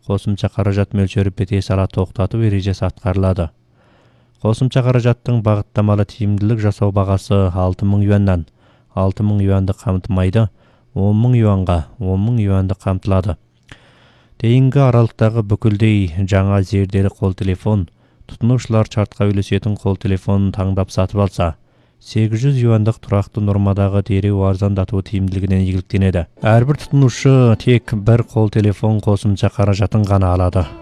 қосымша қаражат мөлшері біте сала тоқтату ережесі атқарылады. Қосымша қаражаттың бағыттамалы тиімділік жасау бағасы 6000 юаннан 6000 юанды қамтымайды, 10000 юанға 10000 юанды қамтылады. Дейінгі аралықтағы бүкілдей жаңа зерделі қол телефон, тұтынушылар шартқа үйлесетін қол телефонын таңдап сатып алса, 800 юандық тұрақты нормадағы дереу арзандату тиімділігінен игіліктенеді. Әрбір тұтынушы тек бір қол телефон қосымша қаражатын ғана алады.